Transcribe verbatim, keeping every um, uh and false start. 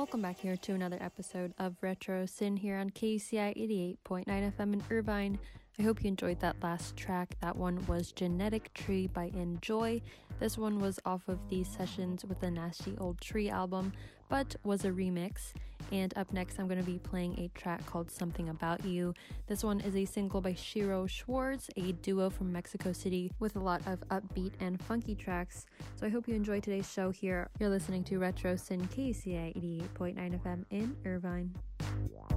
Welcome back here to another episode of Retro Sin here on K C I eighty-eight point nine F M in Irvine. I hope you enjoyed that last track. That one was Genetic Tree by Enjoy. This one was off of the Sessions with the Nasty Old Tree album, but was a remix. And up next, I'm going to be playing a track called Something About You. This one is a single by Shiro Schwartz, a duo from Mexico City with a lot of upbeat and funky tracks. So I hope you enjoyed today's show here. You're listening to Retro Sin K C I eighty-eight point nine F M in Irvine.